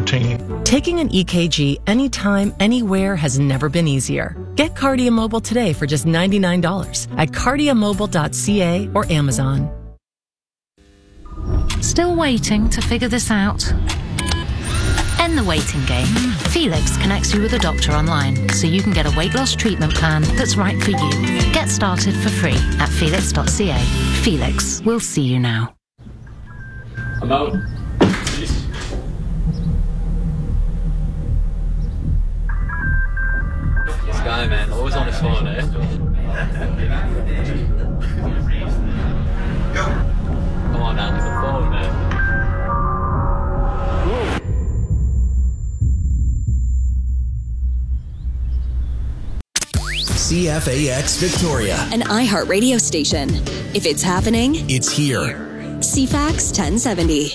routine. Taking an EKG anytime, anywhere has never been easier. Get Cardia Mobile today for just $99 at cardiamobile.ca or Amazon. Still waiting to figure this out? End the waiting game. Felix connects you with a doctor online so you can get a weight loss treatment plan that's right for you. Get started for free at felix.ca. Felix, we'll see you now. I'm out. This guy, man, always on his phone, eh? Come on now, the phone, man. CFAX Victoria, an iHeartRadio station. If it's happening, it's here. CFAX 1070.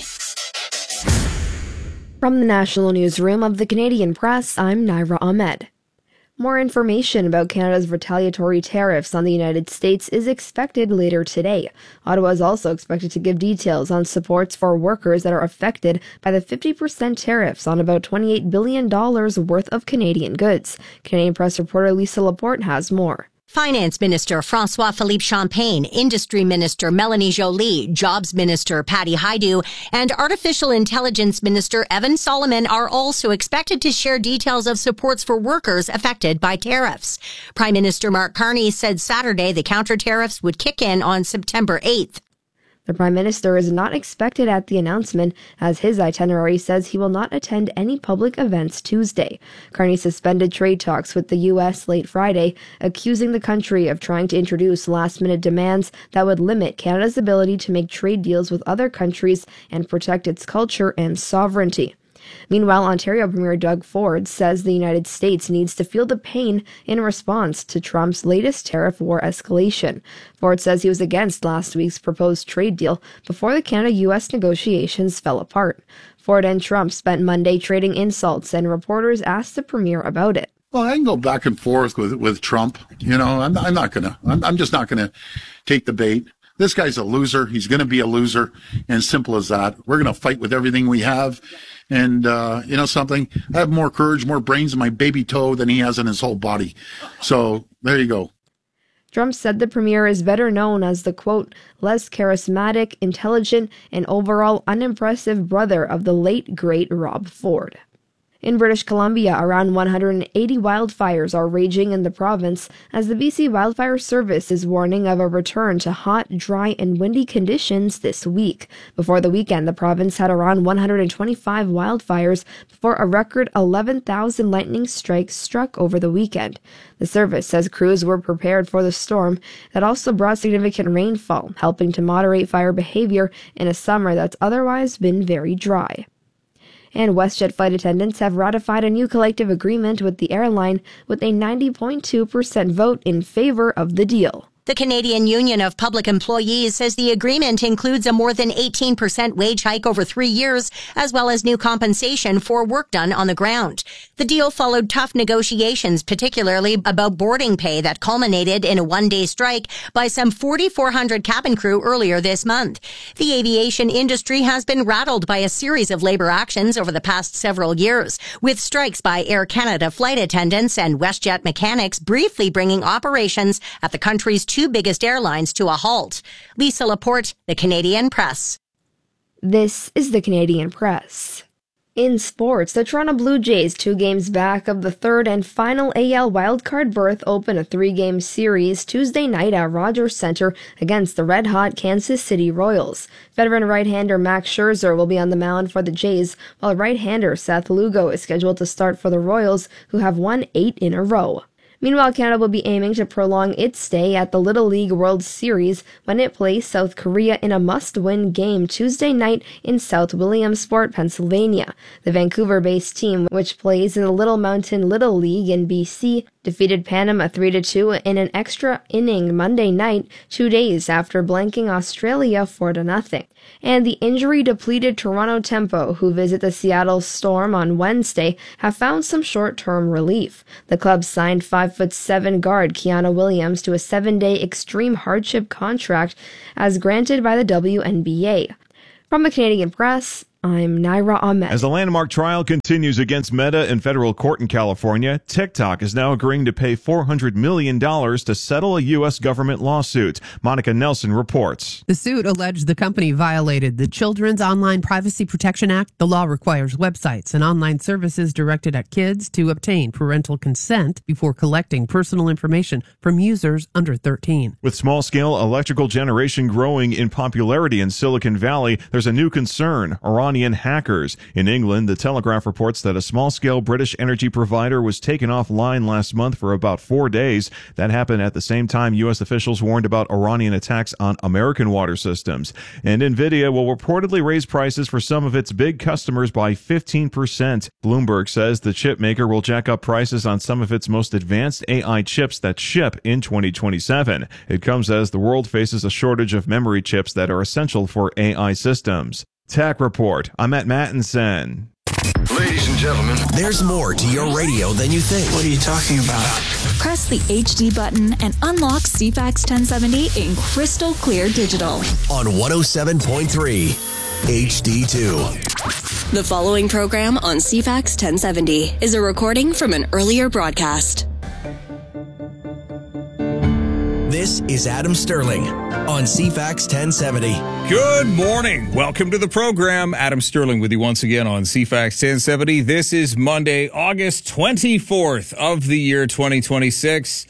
From the National Newsroom of the Canadian Press, I'm Naira Ahmed. More information about Canada's retaliatory tariffs on the United States is expected later today. Ottawa is also expected to give details on supports for workers that are affected by the 50% tariffs on about $28 billion worth of Canadian goods. Canadian Press reporter Lisa Laporte has more. Finance Minister François-Philippe Champagne, Industry Minister Melanie Joly, Jobs Minister Patty Hajdu, and Artificial Intelligence Minister Evan Solomon are also expected to share details of supports for workers affected by tariffs. Prime Minister Mark Carney said Saturday the counter-tariffs would kick in on September 8th. The Prime Minister is not expected at the announcement, as his itinerary says he will not attend any public events Tuesday. Carney suspended trade talks with the U.S. late Friday, accusing the country of trying to introduce last-minute demands that would limit Canada's ability to make trade deals with other countries and protect its culture and sovereignty. Meanwhile, Ontario Premier Doug Ford says the United States needs to feel the pain in response to Trump's latest tariff war escalation. Ford says he was against last week's proposed trade deal before the Canada-U.S. negotiations fell apart. Ford and Trump spent Monday trading insults, and reporters asked the premier about it. Well, I can go back and forth with Trump. You know, I'm just not gonna take the bait. This guy's a loser. He's going to be a loser. And simple as that. We're going to fight with everything we have. And, you know something? I have more courage, more brains in my baby toe than he has in his whole body. So there you go. Trump said the premier is better known as the, quote, less charismatic, intelligent, and overall unimpressive brother of the late, great Rob Ford. In British Columbia, around 180 wildfires are raging in the province as the BC Wildfire Service is warning of a return to hot, dry, and windy conditions this week. Before the weekend, the province had around 125 wildfires before a record 11,000 lightning strikes struck over the weekend. The service says crews were prepared for the storm that also brought significant rainfall, helping to moderate fire behavior in a summer that's otherwise been very dry. And WestJet flight attendants have ratified a new collective agreement with the airline with a 90.2% vote in favor of the deal. The Canadian Union of Public Employees says the agreement includes a more than 18% wage hike over 3 years, as well as new compensation for work done on the ground. The deal followed tough negotiations, particularly about boarding pay that culminated in a one-day strike by some 4,400 cabin crew earlier this month. The aviation industry has been rattled by a series of labor actions over the past several years, with strikes by Air Canada flight attendants and WestJet mechanics briefly bringing operations at the country's two biggest airlines to a halt. Lisa Laporte, The Canadian Press. This is The Canadian Press. In sports, the Toronto Blue Jays, 2 games back of the third and final AL wildcard berth, open a 3-game series Tuesday night at Rogers Centre against the red-hot Kansas City Royals. Veteran right-hander Max Scherzer will be on the mound for the Jays, while right-hander Seth Lugo is scheduled to start for the Royals, who have won 8 in a row. Meanwhile, Canada will be aiming to prolong its stay at the Little League World Series when it plays South Korea in a must-win game Tuesday night in South Williamsport, Pennsylvania. The Vancouver-based team, which plays in the Little Mountain Little League in BC, defeated Panama 3-2 in an extra inning Monday night, 2 days after blanking Australia 4-0. And the injury-depleted Toronto Tempo, who visit the Seattle Storm on Wednesday, have found some short-term relief. The club signed 5'7" guard Keanu Williams to a 7-day extreme hardship contract as granted by the WNBA. From the Canadian Press, I'm Naira Ahmed. As the landmark trial continues against Meta in federal court in California, TikTok is now agreeing to pay $400 million to settle a U.S. government lawsuit. Monica Nelson reports. The suit alleged the company violated the Children's Online Privacy Protection Act. The law requires websites and online services directed at kids to obtain parental consent before collecting personal information from users under 13. With small-scale electrical generation growing in popularity in Silicon Valley, there's a new concern: Iranian hackers. In England, the Telegraph reports that a small-scale British energy provider was taken offline last month for about 4 days. That happened at the same time U.S. officials warned about Iranian attacks on American water systems. And NVIDIA will reportedly raise prices for some of its big customers by 15%. Bloomberg says the chip maker will jack up prices on some of its most advanced AI chips that ship in 2027. It comes as the world faces a shortage of memory chips that are essential for AI systems. Tech Report. I'm at Mattinson. Ladies and gentlemen, there's more to your radio than you think. What are you talking about? Press the HD button and unlock CFAX 1070 in crystal clear digital. On 107.3 HD2. The following program on CFAX 1070 is a recording from an earlier broadcast. This is Adam Sterling on CFAX 1070. Good morning. Welcome to the program. Adam Sterling with you once again on CFAX 1070. This is Monday, August 24th of the year 2026.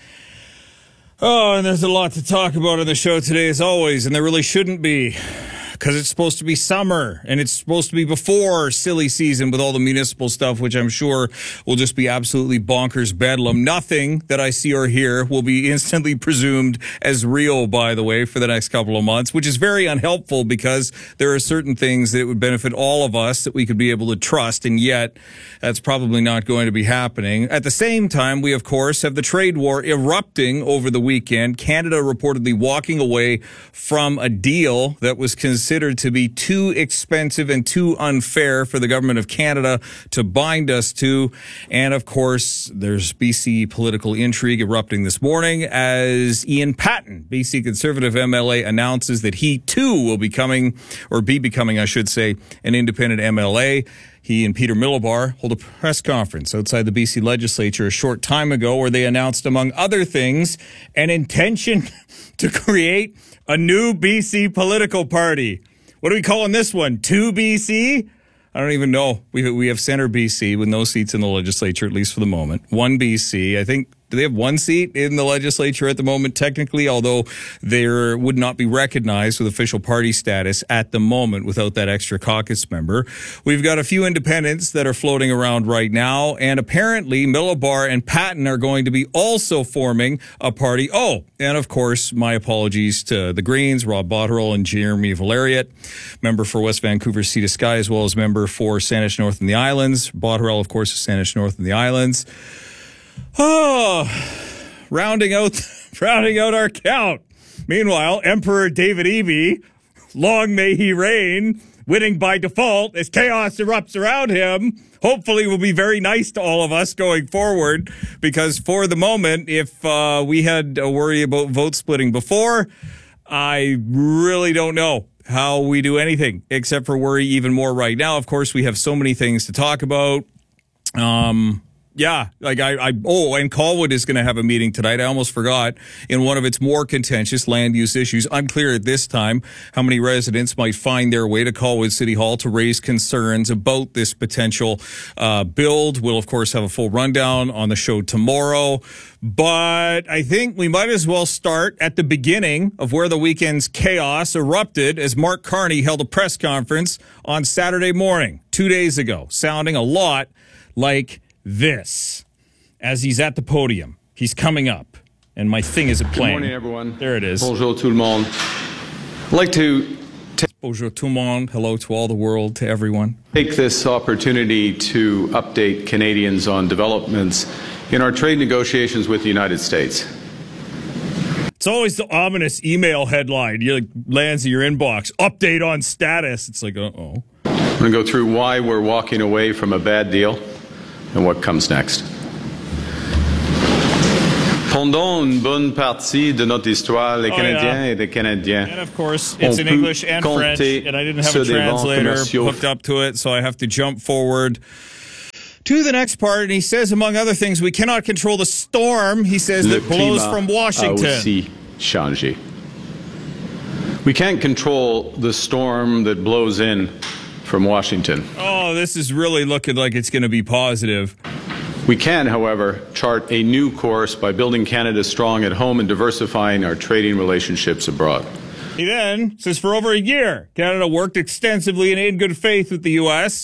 Oh, and there's a lot to talk about on the show today as always, and there really shouldn't be, because it's supposed to be summer, and it's supposed to be before silly season with all the municipal stuff, which I'm sure will just be absolutely bonkers bedlam. Nothing that I see or hear will be instantly presumed as real, by the way, for the next couple of months, which is very unhelpful because there are certain things that it would benefit all of us that we could be able to trust, and yet that's probably not going to be happening. At the same time, we, of course, have the trade war erupting over the weekend. Canada reportedly walking away from a deal that was considered to be too expensive and too unfair for the government of Canada to bind us to. And of course, there's BC political intrigue erupting this morning as Ian Patten, BC Conservative MLA, announces that he too will be becoming, I should say, an independent MLA. He and Peter Millibar hold a press conference outside the BC legislature a short time ago where they announced, among other things, an intention to create a new BC political party. What are we calling this one? 2BC? I don't even know. We have Centre BC with no seats in the legislature, at least for the moment. 1BC. I think, do they have one seat in the legislature at the moment, technically, although they would not be recognized with official party status at the moment without that extra caucus member. We've got a few independents that are floating around right now, and apparently Millibar and Patten are going to be also forming a party. Oh, and of course, my apologies to the Greens, Rob Botterill and Jeremy Valeriot, member for West Vancouver Sea to Sky, as well as member for Saanich North and the Islands. Botterill, of course, is Saanich North and the Islands. Oh, rounding out our count. Meanwhile, Emperor David Eby, long may he reign, winning by default as chaos erupts around him, hopefully will be very nice to all of us going forward, because for the moment, if we had a worry about vote splitting before, I really don't know how we do anything except for worry even more right now. Of course, we have so many things to talk about. Yeah, like and Colwood is going to have a meeting tonight. I almost forgot. In one of its more contentious land use issues, unclear at this time how many residents might find their way to Colwood City Hall to raise concerns about this potential build. We'll, of course, have a full rundown on the show tomorrow. But I think we might as well start at the beginning of where the weekend's chaos erupted as Mark Carney held a press conference on Saturday morning, 2 days ago, sounding a lot like this as he's at the podium. He's coming up, and my thing isn't playing. Good morning, everyone. There it is. Bonjour tout le monde. I'd like to bonjour tout le monde. Hello to all the world, to everyone. Take this opportunity to update Canadians on developments in our trade negotiations with the United States. It's always the ominous email headline. You lands in your inbox. Update on status. It's like, uh-oh. I'm going to go through why we're walking away from a bad deal and what comes next. Pendant une bonne partie de notre histoire, les Canadiens et les Canadiens. And of course, it's in English and French, and I didn't have a translator hooked up to it, so I have to jump forward to the next part. And he says, among other things, we cannot control the storm, he says, that blows from Washington. A aussi changé. We can't control the storm that blows in from Washington. Oh, this is really looking like it's going to be positive. We can, however, chart a new course by building Canada strong at home and diversifying our trading relationships abroad. He then says for over a year, Canada worked extensively and in good faith with the U.S.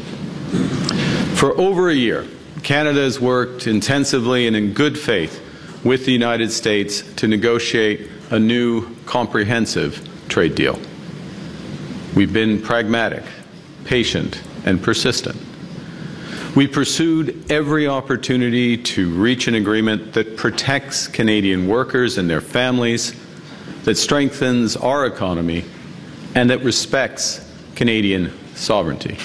For over a year, Canada has worked intensively and in good faith with the United States to negotiate a new comprehensive trade deal. We've been pragmatic, patient, and persistent. We pursued every opportunity to reach an agreement that protects Canadian workers and their families, that strengthens our economy, and that respects Canadian sovereignty.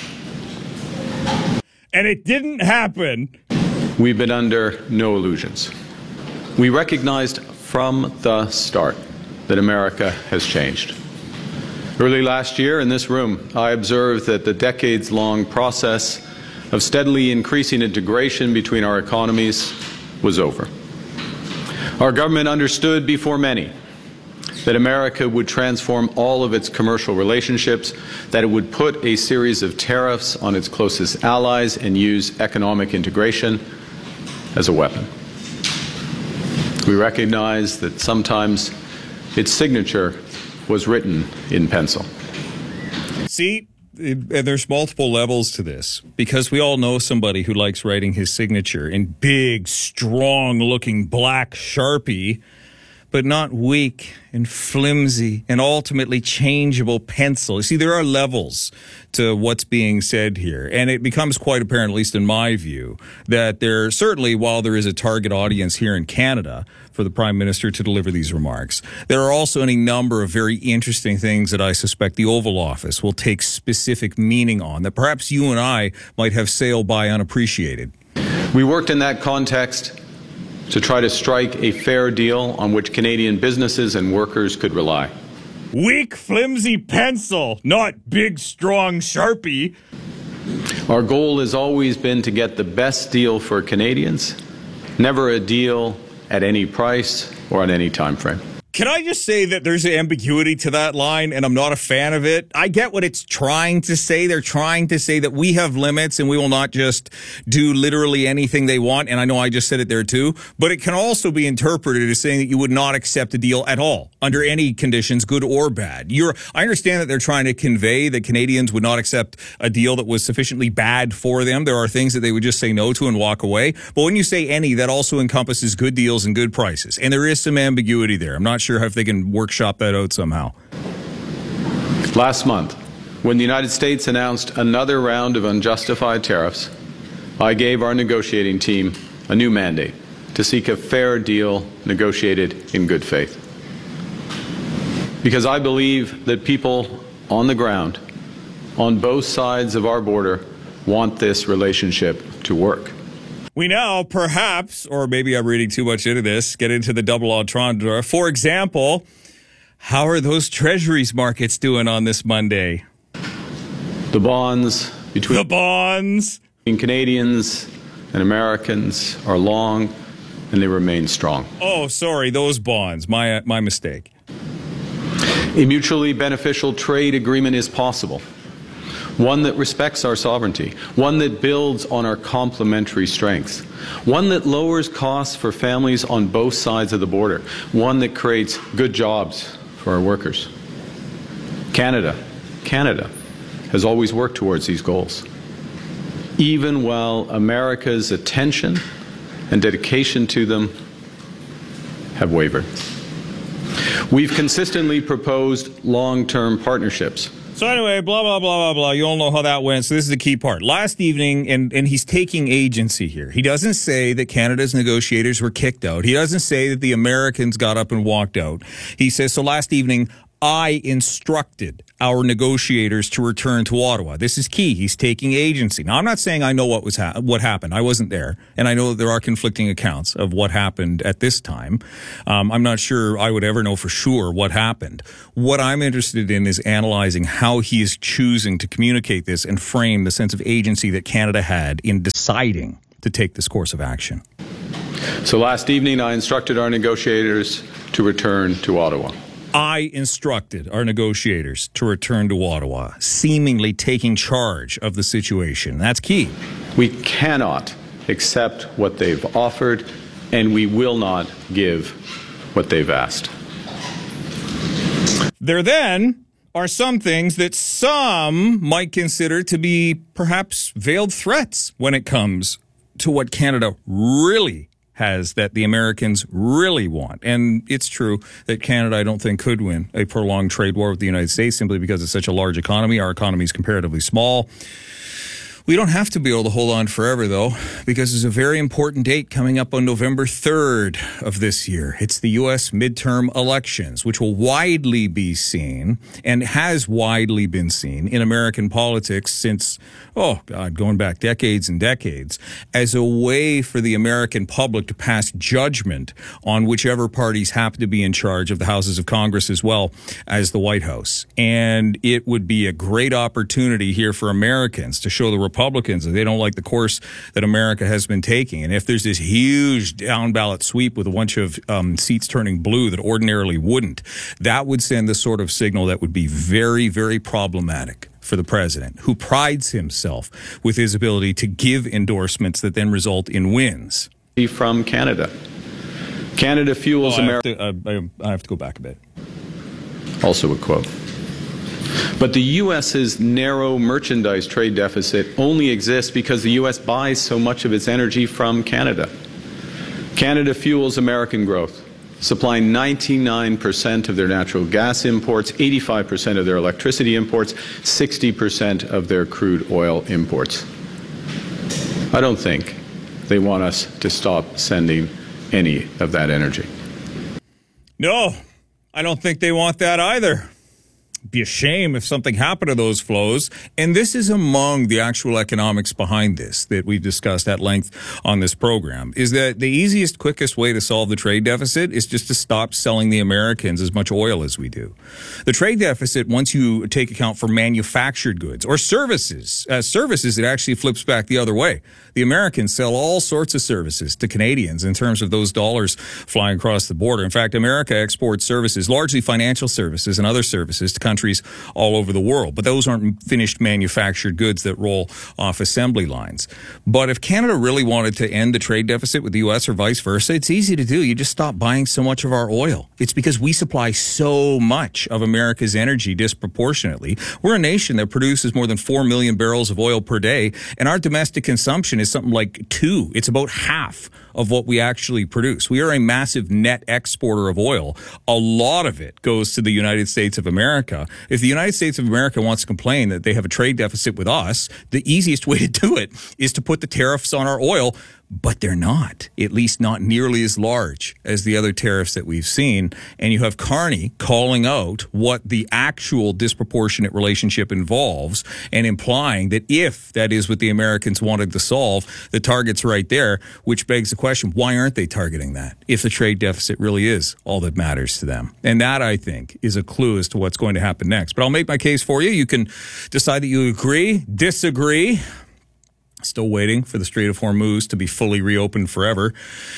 And it didn't happen. We've been under no illusions. We recognized from the start that America has changed. Early last year in this room, I observed that the decades-long process of steadily increasing integration between our economies was over. Our government understood before many that America would transform all of its commercial relationships, that it would put a series of tariffs on its closest allies and use economic integration as a weapon. We recognize that sometimes its signature was written in pencil. See, there's multiple levels to this, because we all know somebody who likes writing his signature in big, strong-looking black Sharpie, but not weak and flimsy and ultimately changeable pencil. You see, there are levels to what's being said here, and it becomes quite apparent, at least in my view, that there certainly, while there is a target audience here in Canada for the Prime Minister to deliver these remarks, there are also any number of very interesting things that I suspect the Oval Office will take specific meaning on that perhaps you and I might have sailed by unappreciated. We worked in that context to try to strike a fair deal on which Canadian businesses and workers could rely. Weak, flimsy pencil, not big, strong Sharpie. Our goal has always been to get the best deal for Canadians, never a deal at any price or on any time frame. Can I just say that there's an ambiguity to that line, and I'm not a fan of it? I get what it's trying to say. They're trying to say that we have limits and we will not just do literally anything they want. And I know I just said it there too, but it can also be interpreted as saying that you would not accept a deal at all under any conditions, good or bad. I understand that they're trying to convey that Canadians would not accept a deal that was sufficiently bad for them. There are things that they would just say no to and walk away. But when you say any, that also encompasses good deals and good prices. And there is some ambiguity there. I'm not sure if they can workshop that out somehow. Last month, when the United States announced another round of unjustified tariffs, I gave our negotiating team a new mandate to seek a fair deal negotiated in good faith. Because I believe that people on the ground, on both sides of our border, want this relationship to work. We now, perhaps, or maybe I'm reading too much into this, get into the double entendre. For example, how are those treasuries markets doing on this Monday? The bonds between Canadians and Americans are long, and they remain strong. Oh, sorry, those bonds. My mistake. A mutually beneficial trade agreement is possible. One that respects our sovereignty, one that builds on our complementary strengths, one that lowers costs for families on both sides of the border, one that creates good jobs for our workers. Canada has always worked towards these goals, even while America's attention and dedication to them have wavered. We've consistently proposed long-term partnerships. So anyway, blah, blah, blah, blah, blah. You all know how that went. So this is the key part. Last evening, and he's taking agency here. He doesn't say that Canada's negotiators were kicked out. He doesn't say that the Americans got up and walked out. He says, so last evening, I instructed our negotiators to return to Ottawa. This is key. He's taking agency. Now, I'm not saying I know what happened. I wasn't there, and I know that there are conflicting accounts of what happened at this time. I'm not sure I would ever know for sure what happened. What I'm interested in is analyzing how he is choosing to communicate this and frame the sense of agency that Canada had in deciding to take this course of action. So last evening, I instructed our negotiators to return to Ottawa. I instructed our negotiators to return to Ottawa, seemingly taking charge of the situation. That's key. We cannot accept what they've offered, and we will not give what they've asked. There then are some things that some might consider to be perhaps veiled threats when it comes to what Canada really has, that the Americans really want. And it's true that Canada, I don't think, could win a prolonged trade war with the United States simply because it's such a large economy. Our economy is comparatively small. We don't have to be able to hold on forever, though, because there's a very important date coming up on November 3rd of this year. It's the U.S. midterm elections, which will widely be seen and has widely been seen in American politics since, going back decades and decades, as a way for the American public to pass judgment on whichever parties happen to be in charge of the houses of Congress as well as the White House. And it would be a great opportunity here for Americans to show the Republicans that they don't like the course that America has been taking. And if there's this huge down ballot sweep with a bunch of seats turning blue that ordinarily wouldn't, that would send the sort of signal that would be very, very problematic for the president, who prides himself with his ability to give endorsements that then result in wins. From Canada. Canada fuels America. I have to go back a bit. Also a quote. But the U.S.'s narrow merchandise trade deficit only exists because the U.S. buys so much of its energy from Canada. Canada fuels American growth, supplying 99% of their natural gas imports, 85% of their electricity imports, 60% of their crude oil imports. I don't think they want us to stop sending any of that energy. No, I don't think they want that either. Be a shame if something happened to those flows. And this is among the actual economics behind this that we've discussed at length on this program, is that the easiest, quickest way to solve the trade deficit is just to stop selling the Americans as much oil as we do. The trade deficit, once you take account for manufactured goods or services, it actually flips back the other way. The Americans sell all sorts of services to Canadians in terms of those dollars flying across the border. In fact, America exports services, largely financial services and other services, to countries all over the world. But those aren't finished manufactured goods that roll off assembly lines. But if Canada really wanted to end the trade deficit with the U.S. or vice versa, it's easy to do. You just stop buying so much of our oil. It's because we supply so much of America's energy disproportionately. We're a nation that produces more than 4 million barrels of oil per day, and our domestic consumption is something like 2. It's about half of what we actually produce. We are a massive net exporter of oil. A lot of it goes to the United States of America. If the United States of America wants to complain that they have a trade deficit with us, the easiest way to do it is to put the tariffs on our oil. But they're not, at least not nearly as large as the other tariffs that we've seen. And you have Carney calling out what the actual disproportionate relationship involves and implying that if that is what the Americans wanted to solve, the target's right there, which begs the question, why aren't they targeting that if the trade deficit really is all that matters to them? And that, I think, is a clue as to what's going to happen next. But I'll make my case for you. You can decide that you agree, disagree. Still waiting for the Strait of Hormuz to be fully reopened forever.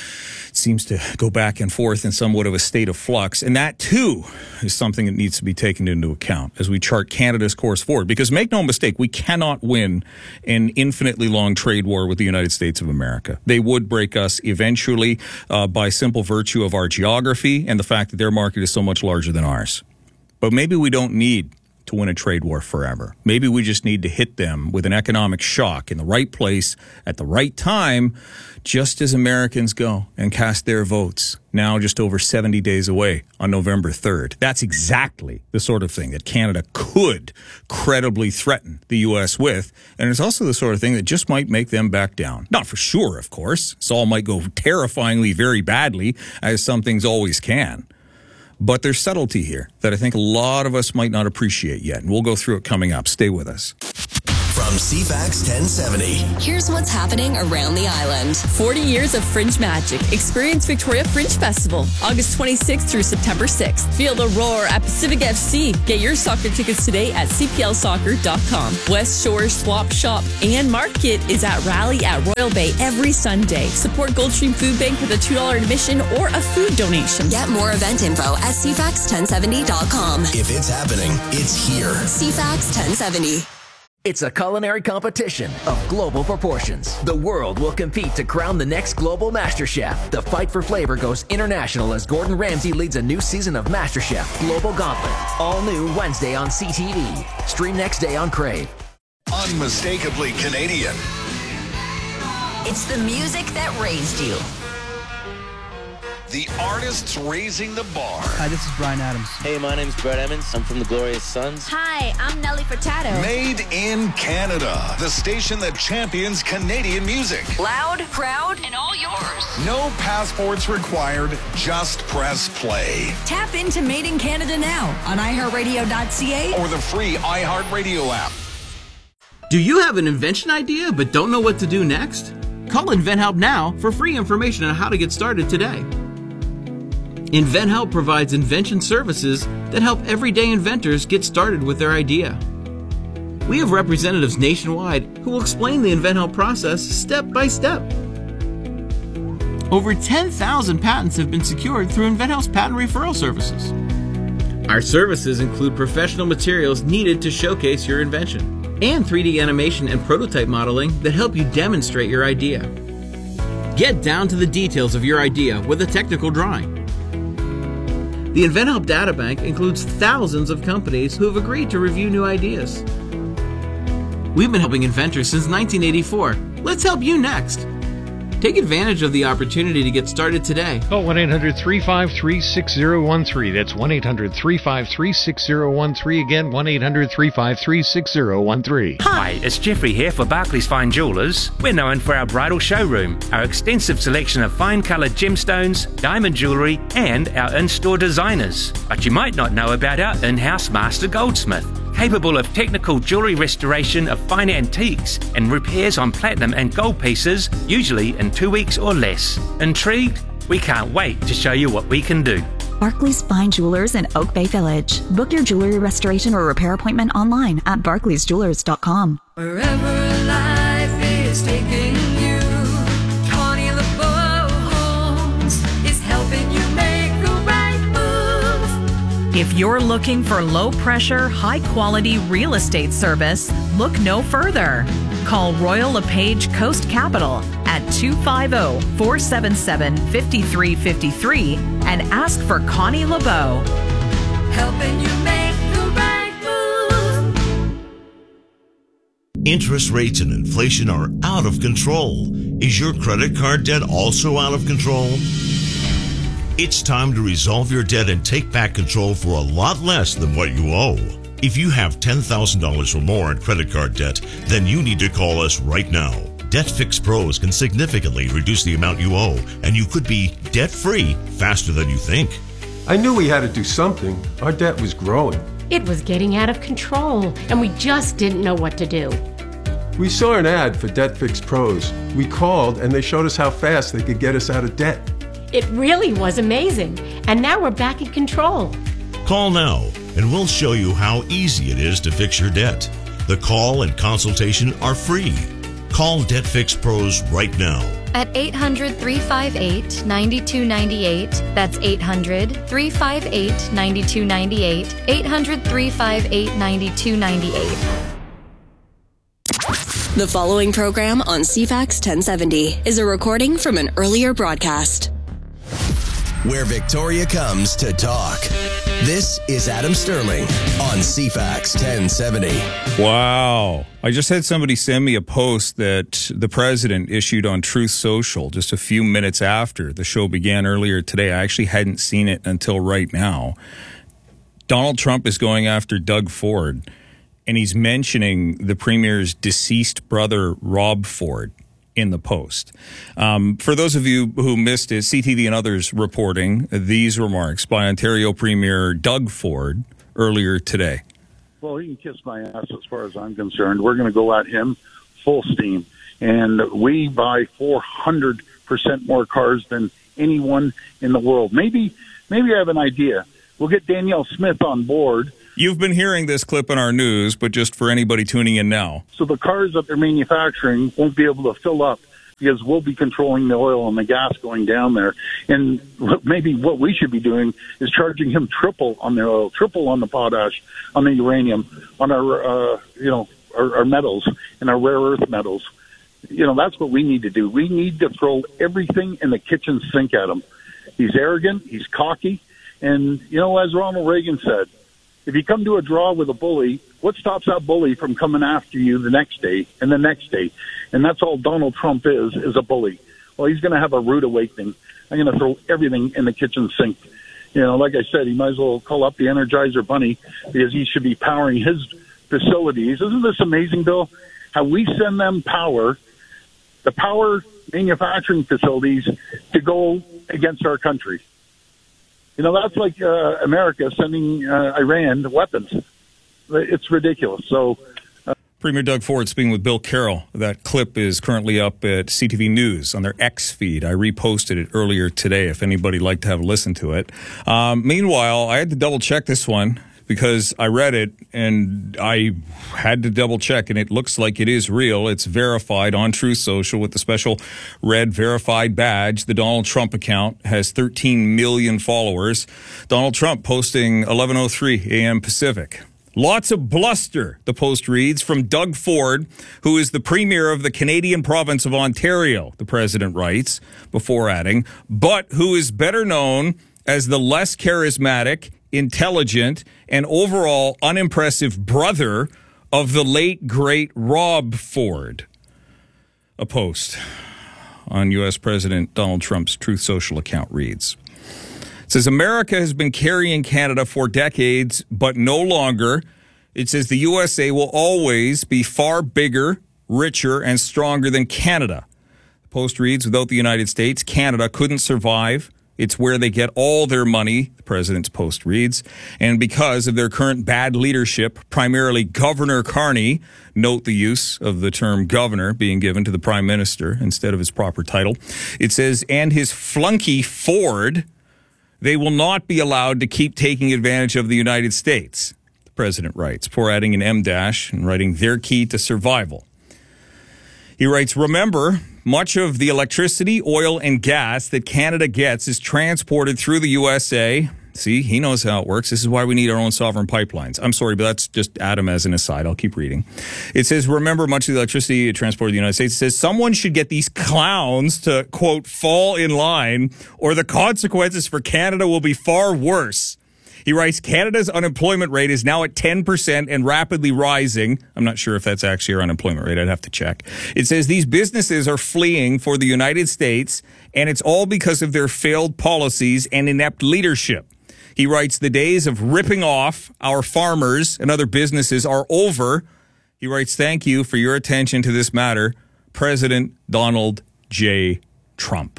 It seems to go back and forth in somewhat of a state of flux. And that, too, is something that needs to be taken into account as we chart Canada's course forward. Because make no mistake, we cannot win an infinitely long trade war with the United States of America. They would break us eventually by simple virtue of our geography and the fact that their market is so much larger than ours. But maybe we don't need to win a trade war forever. Maybe we just need to hit them with an economic shock in the right place at the right time, just as Americans go and cast their votes now just over 70 days away on November 3rd. That's exactly the sort of thing that Canada could credibly threaten the U.S. with, and it's also the sort of thing that just might make them back down. Not for sure, of course. This all might go terrifyingly very badly, as some things always can. But there's subtlety here that I think a lot of us might not appreciate yet. And we'll go through it coming up. Stay with us. From CFAX 1070. Here's what's happening around the island. 40 years of Fringe magic. Experience Victoria Fringe Festival, August 26th through September 6th. Feel the roar at Pacific FC. Get your soccer tickets today at cplsoccer.com. West Shore Swap Shop and Market is at Rally at Royal Bay every Sunday. Support Goldstream Food Bank with a $2 admission or a food donation. Get more event info at cfax1070.com. If it's happening, it's here. CFAX 1070. It's a culinary competition of global proportions. The world will compete to crown the next global MasterChef. The fight for flavor goes international as Gordon Ramsay leads a new season of MasterChef Global Gauntlet. All new Wednesday on CTV. Stream next day on Crave. Unmistakably Canadian. It's the music that raised you. The artists raising the bar. Hi, this is Bryan Adams. Hey, my name's Brett Emmons. I'm from the Glorious Sons. Hi, I'm Nelly Furtado. Made in Canada. The station that champions Canadian music. Loud, proud, and all yours. No passports required. Just press play. Tap into Made in Canada now on iHeartRadio.ca or the free iHeartRadio app. Do you have an invention idea but don't know what to do next? Call InventHelp now for free information on how to get started today. InventHelp provides invention services that help everyday inventors get started with their idea. We have representatives nationwide who will explain the InventHelp process step by step. Over 10,000 patents have been secured through InventHelp's patent referral services. Our services include professional materials needed to showcase your invention and 3D animation and prototype modeling that help you demonstrate your idea. Get down to the details of your idea with a technical drawing. The InventHelp Databank includes thousands of companies who have agreed to review new ideas. We've been helping inventors since 1984. Let's help you next. Take advantage of the opportunity to get started today. Call 1-800-353-6013. That's 1-800-353-6013. Again, 1-800-353-6013. Hi, it's Jeffrey here for Barclays Fine Jewellers. We're known for our bridal showroom, our extensive selection of fine-coloured gemstones, diamond jewellery, and our in-store designers. But you might not know about our in-house master goldsmith, capable of technical jewellery restoration of fine antiques and repairs on platinum and gold pieces, usually in 2 weeks or less. Intrigued? We can't wait to show you what we can do. Barclays Fine Jewelers in Oak Bay Village. Book your jewelry restoration or repair appointment online at barclaysjewelers.com. Wherever life is taking you, Connie LeBeau Homes is helping you make the right move. If you're looking for low-pressure, high-quality real estate service, look no further. Call Royal LePage Coast Capital at 250-477-5353 and ask for Connie LeBeau. Helping you make the right move. Interest rates and inflation are out of control. Is your credit card debt also out of control? It's time to resolve your debt and take back control for a lot less than what you owe. If you have $10,000 or more in credit card debt, then you need to call us right now. Debt Fix Pros can significantly reduce the amount you owe, and you could be debt-free faster than you think. I knew we had to do something. Our debt was growing. It was getting out of control, and we just didn't know what to do. We saw an ad for Debt Fix Pros. We called, and they showed us how fast they could get us out of debt. It really was amazing, and now we're back in control. Call now, and we'll show you how easy it is to fix your debt. The call and consultation are free. Call Debt Fix Pros right now. At 800-358-9298. That's 800-358-9298. 800-358-9298. The following program on CFAX 1070 is a recording from an earlier broadcast. Where Victoria comes to talk. This is Adam Sterling on CFAX 1070. Wow. I just had somebody send me a post that the president issued on Truth Social just a few minutes after the show began earlier today. I actually hadn't seen it until right now. Donald Trump is going after Doug Ford, and he's mentioning the premier's deceased brother, Rob Ford. in the Post. For those of you who missed it, CTV and others reporting these remarks by Ontario Premier Doug Ford earlier today. Well, he can kiss my ass as far as I'm concerned. We're going to go at him full steam. And we buy 400% more cars than anyone in the world. Maybe I have an idea. We'll get Danielle Smith on board. You've been hearing this clip in our news, but just for anybody tuning in now. So the cars that they're manufacturing won't be able to fill up because we'll be controlling the oil and the gas going down there. And maybe what we should be doing is charging him triple on the oil, triple on the potash, on the uranium, on our, our metals and our rare earth metals. That's what we need to do. We need to throw everything in the kitchen sink at him. He's arrogant. He's cocky. And, as Ronald Reagan said, if you come to a draw with a bully, what stops that bully from coming after you the next day and the next day? And that's all Donald Trump is a bully. Well, he's going to have a rude awakening. I'm going to throw everything in the kitchen sink. Like I said, he might as well call up the Energizer Bunny because he should be powering his facilities. Isn't this amazing, Bill? How we send them power, the power manufacturing facilities, to go against our country. That's like America sending Iran weapons. It's ridiculous. So, Premier Doug Ford speaking with Bill Carroll. That clip is currently up at CTV News on their X feed. I reposted it earlier today if anybody'd like to have a listen to it. Meanwhile, I had to double check this one because I read it and I had to double check, and it looks like it is real. It's verified on Truth Social with the special red verified badge. The Donald Trump account has 13 million followers. Donald Trump posting 11:03 a.m. Pacific. Lots of bluster, the Post reads, from Doug Ford, who is the premier of the Canadian province of Ontario, the president writes, before adding, but who is better known as the less charismatic, intelligent, and overall unimpressive brother of the late, great Rob Ford. A post on U.S. President Donald Trump's Truth Social account reads, it says, America has been carrying Canada for decades, but no longer. It says the USA will always be far bigger, richer, and stronger than Canada. The Post reads, without the United States, Canada couldn't survive. It's where they get all their money, the President's Post reads. And because of their current bad leadership, primarily Governor Carney, note the use of the term governor being given to the Prime Minister instead of his proper title. It says, and his flunky Ford, they will not be allowed to keep taking advantage of the United States, the President writes, before adding an M- and writing their key to survival. He writes, remember, much of the electricity, oil, and gas that Canada gets is transported through the USA. See, he knows how it works. This is why we need our own sovereign pipelines. I'm sorry, but that's just Adam as an aside. I'll keep reading. It says, remember, much of the electricity transported to the United States. It says, someone should get these clowns to, quote, fall in line, or the consequences for Canada will be far worse. He writes, Canada's unemployment rate is now at 10% and rapidly rising. I'm not sure if that's actually our unemployment rate. I'd have to check. It says these businesses are fleeing for the United States, and it's all because of their failed policies and inept leadership. He writes, the days of ripping off our farmers and other businesses are over. He writes, thank you for your attention to this matter, President Donald J. Trump.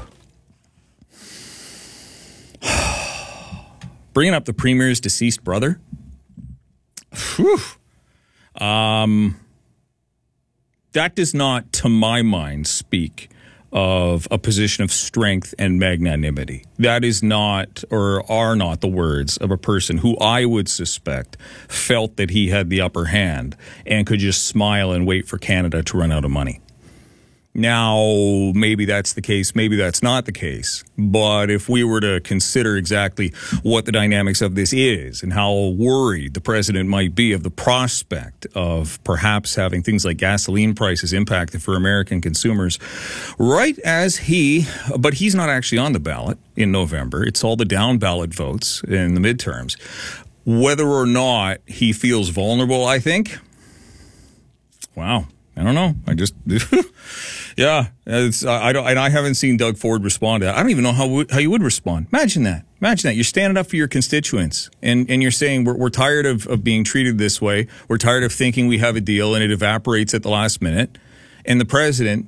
Bringing up the Premier's deceased brother. Whew. That does not, to my mind, speak of a position of strength and magnanimity. That is not, or are not, the words of a person who I would suspect felt that he had the upper hand and could just smile and wait for Canada to run out of money. Now, maybe that's the case, maybe that's not the case. But if we were to consider exactly what the dynamics of this is and how worried the president might be of the prospect of perhaps having things like gasoline prices impacted for American consumers, right as but he's not actually on the ballot in November. It's all the down ballot votes in the midterms. Whether or not he feels vulnerable, I think. Wow. I don't know. I just, yeah. I haven't seen Doug Ford respond to that. I don't even know how you would respond. Imagine that. You're standing up for your constituents, and you're saying we're tired of being treated this way. We're tired of thinking we have a deal, and it evaporates at the last minute. And the president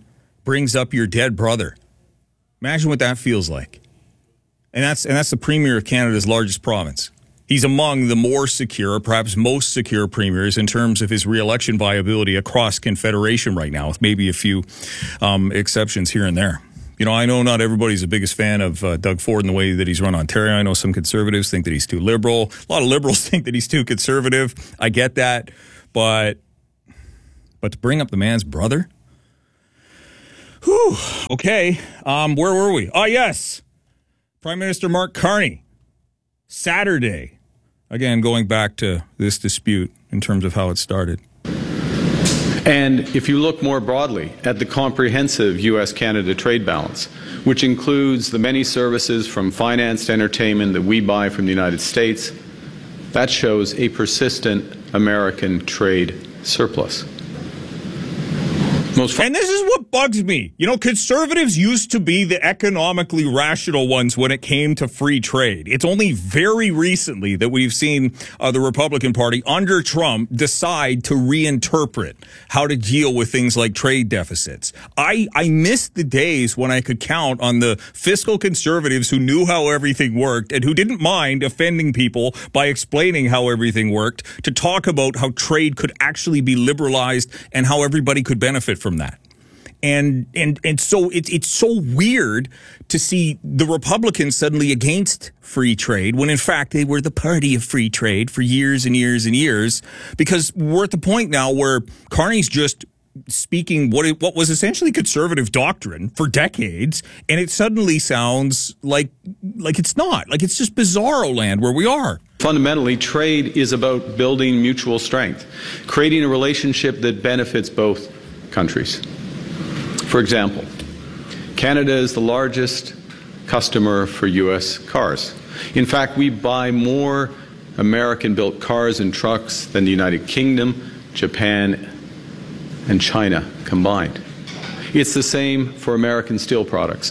brings up your dead brother. Imagine what that feels like. And that's the premier of Canada's largest province. He's among the more secure, perhaps most secure premiers in terms of his re-election viability across Confederation right now, with maybe a few exceptions here and there. You know, I know not everybody's the biggest fan of Doug Ford and the way that he's run Ontario. I know some conservatives think that he's too liberal. A lot of liberals think that he's too conservative. I get that. But to bring up the man's brother? Whew. Okay. Where were we? Oh, yes. Prime Minister Mark Carney. Saturday. Again, going back to this dispute in terms of how it started. And if you look more broadly at the comprehensive U.S.-Canada trade balance, which includes the many services from finance to entertainment that we buy from the United States, that shows a persistent American trade surplus. And this is what bugs me. You know, conservatives used to be the economically rational ones when it came to free trade. It's only very recently that we've seen the Republican Party under Trump decide to reinterpret how to deal with things like trade deficits. I miss the days when I could count on the fiscal conservatives who knew how everything worked and who didn't mind offending people by explaining how everything worked, to talk about how trade could actually be liberalized and how everybody could benefit from that. And so it's so weird to see the Republicans suddenly against free trade when in fact they were the party of free trade for years and years and years, because we're at the point now where Carney's just speaking what was essentially conservative doctrine for decades, and it suddenly sounds like it's not. Like it's just bizarro land where we are. Fundamentally, trade is about building mutual strength, creating a relationship that benefits both countries. For example, Canada is the largest customer for U.S. cars. In fact, we buy more American-built cars and trucks than the United Kingdom, Japan, and China combined. It's the same for American steel products.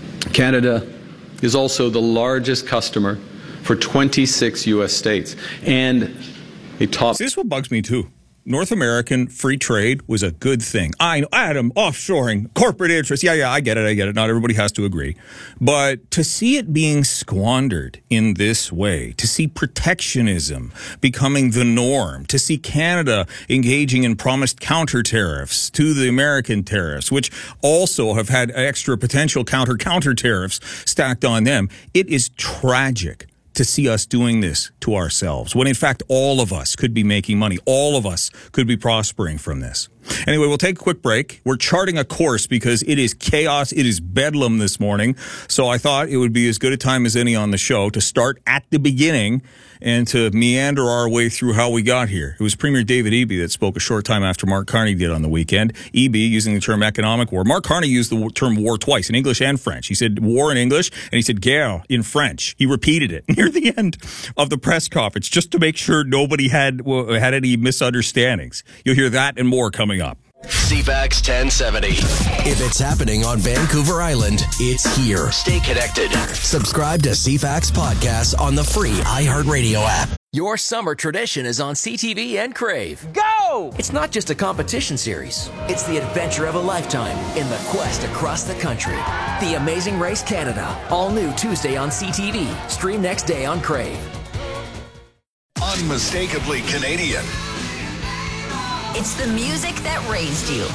Canada is also the largest customer for 26 U.S. states and a top... See, this is what bugs me, too. North American free trade was a good thing. I know, Adam, offshoring, corporate interests. Yeah, I get it. Not everybody has to agree. But to see it being squandered in this way, to see protectionism becoming the norm, to see Canada engaging in promised counter tariffs to the American tariffs, which also have had extra potential counter tariffs stacked on them, it is tragic to see us doing this to ourselves, when in fact all of us could be making money. All of us could be prospering from this. Anyway, we'll take a quick break. We're charting a course because it is chaos. It is bedlam this morning. So I thought it would be as good a time as any on the show to start at the beginning and to meander our way through how we got here. It was Premier David Eby that spoke a short time after Mark Carney did on the weekend. Eby using the term economic war. Mark Carney used the term war twice, in English and French. He said war in English, and he said guerre in French. He repeated it near the end of the press conference just to make sure nobody had any misunderstandings. You'll hear that and more coming up. CFAX 1070. If it's happening on Vancouver Island, it's here. Stay connected. Subscribe to CFAX Podcasts on the free iHeartRadio app. Your summer tradition is on CTV and Crave. Go! It's not just a competition series. It's the adventure of a lifetime in the quest across the country. The Amazing Race Canada. All new Tuesday on CTV. Stream next day on Crave. Unmistakably Canadian. It's the music that raised you.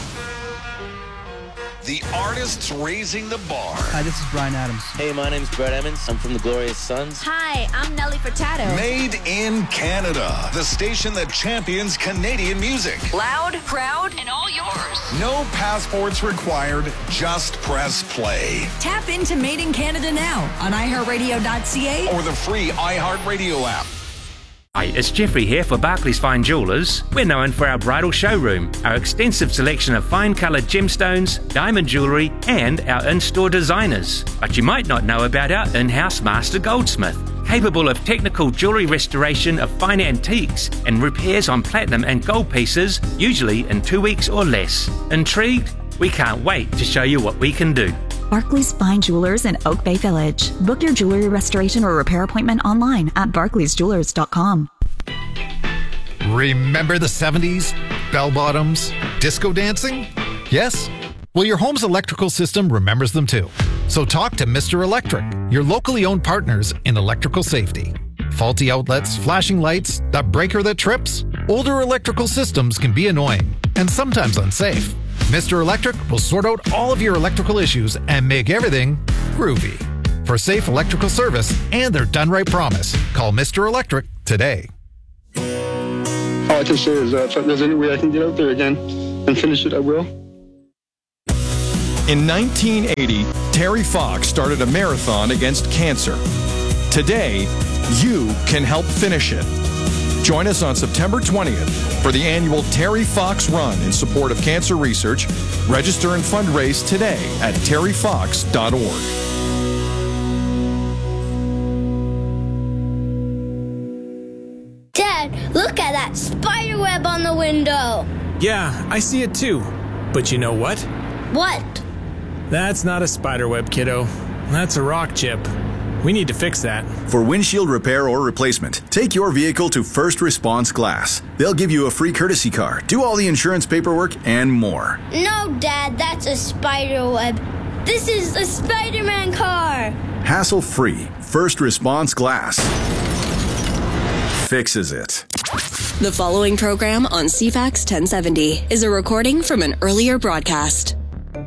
The artists raising the bar. Hi, this is Bryan Adams. Hey, my name's Brett Emmons. I'm from the Glorious Sons. Hi, I'm Nelly Furtado. Made in Canada. The station that champions Canadian music. Loud, proud, and all yours. No passports required. Just press play. Tap into Made in Canada now on iHeartRadio.ca or the free iHeartRadio app. Hi, it's Jeffrey here for Barclays Fine Jewellers. We're known for our bridal showroom, our extensive selection of fine coloured gemstones, diamond jewellery, and our in-store designers. But you might not know about our in-house master goldsmith, capable of technical jewellery restoration of fine antiques and repairs on platinum and gold pieces, usually in 2 weeks or less. Intrigued? We can't wait to show you what we can do. Barclays Fine Jewelers in Oak Bay Village. Book your jewelry restoration or repair appointment online at barclaysjewelers.com. Remember the 70s? Bell bottoms? Disco dancing? Yes? Well, your home's electrical system remembers them too. So talk to Mr. Electric, your locally owned partners in electrical safety. Faulty outlets, flashing lights, that breaker that trips? Older electrical systems can be annoying and sometimes unsafe. Mr. Electric will sort out all of your electrical issues and make everything groovy. For safe electrical service and their done right promise, call Mr. Electric today. All I can say is that if there's any way I can get out there again and finish it, I will. In 1980, Terry Fox started a marathon against cancer. Today, you can help finish it. Join us on September 20th for the annual Terry Fox Run in support of cancer research. Register and fundraise today at terryfox.org. Dad, look at that spider web on the window. Yeah, I see it too. But you know what? What? That's not a spider web, kiddo. That's a rock chip. We need to fix that. For windshield repair or replacement, take your vehicle to First Response Glass. They'll give you a free courtesy car, do all the insurance paperwork, and more. No, Dad, that's a spider web. This is a Spider-Man car. Hassle-free. First Response Glass fixes it. The following program on CFAX 1070 is a recording from an earlier broadcast.